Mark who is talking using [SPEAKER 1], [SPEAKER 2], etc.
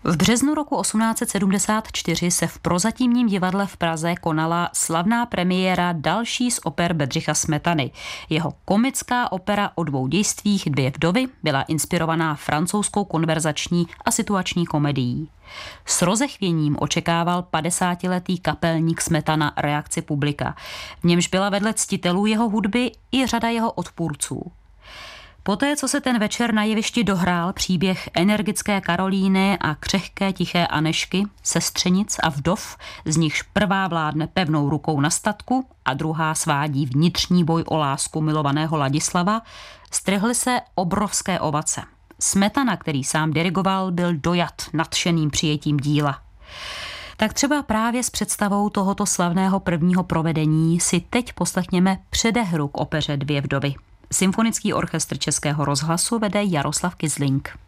[SPEAKER 1] V březnu roku 1874 se v Prozatímním divadle v Praze konala slavná premiéra další z oper Bedřicha Smetany. Jeho komická opera o dvou dějstvích Dvě vdovy byla inspirovaná francouzskou konverzační a situační komedií. S rozechvěním očekával 50letý kapelník Smetana reakci publika, v němž byla vedle ctitelů jeho hudby i řada jeho odpůrců. Poté, co se ten večer na jevišti dohrál příběh energické Karolíny a křehké tiché Anešky, sestřenic a vdov, z nichž prvá vládne pevnou rukou na statku a druhá svádí vnitřní boj o lásku milovaného Ladislava, strhly se obrovské ovace. Smetana, který sám dirigoval, byl dojat nadšeným přijetím díla. Tak třeba právě s představou tohoto slavného prvního provedení si teď poslechněme předehru k opeře Dvě vdovy. Symfonický orchestr Českého rozhlasu vede Jaroslav Kizling.